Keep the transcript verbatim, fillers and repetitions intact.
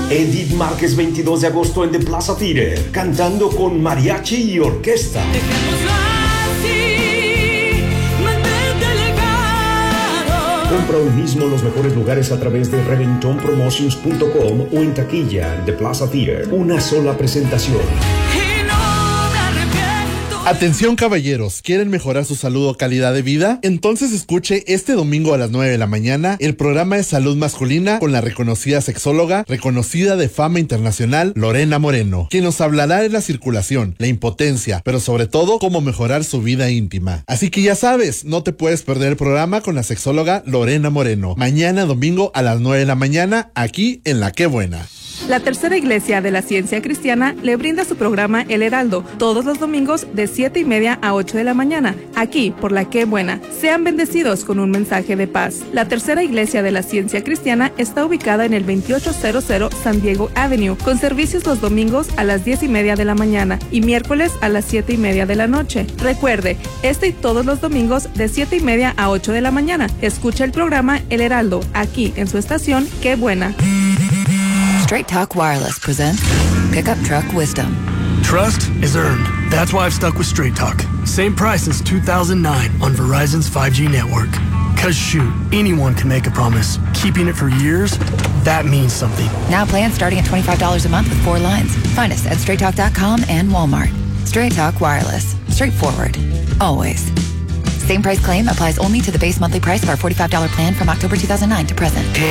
Edith Márquez, veintidós de agosto en The Plaza Theater, cantando con mariachi y orquesta. Compra hoy mismo los mejores lugares a través de reventón promotions punto com o en taquilla en The Plaza Theater. Una sola presentación. Atención caballeros, ¿quieren mejorar su salud o calidad de vida? Entonces escuche este domingo a las nueve de la mañana el programa de salud masculina con la reconocida sexóloga, reconocida de fama internacional, Lorena Moreno, quien nos hablará de la circulación, la impotencia, pero sobre todo cómo mejorar su vida íntima. Así que ya sabes, no te puedes perder el programa con la sexóloga Lorena Moreno, mañana domingo a las nueve de la mañana, aquí en La Qué Buena. La Tercera Iglesia de la Ciencia Cristiana le brinda su programa El Heraldo, todos los domingos de siete y media a ocho de la mañana, aquí por La Qué Buena. Sean bendecidos con un mensaje de paz. La Tercera Iglesia de la Ciencia Cristiana está ubicada en el veintiocho cero cero San Diego Avenue, con servicios los domingos a las diez y media de la mañana y miércoles a las siete y media de la noche. Recuerde, este y todos los domingos de siete y media a ocho de la mañana. Escucha el programa El Heraldo, aquí en su estación Qué Buena. Straight Talk Wireless presents Pickup Truck Wisdom. Trust is earned. That's why I've stuck with Straight Talk. Same price since two thousand nine on Verizon's five G network. Cause shoot, anyone can make a promise. Keeping it for years, that means something. Now plans starting at twenty-five dollars a month with four lines. Find us at straight talk dot com and Walmart. Straight Talk Wireless. Straightforward. Always. Same price claim applies only to the base monthly price of our forty-five dollars plan from October two thousand nine to present.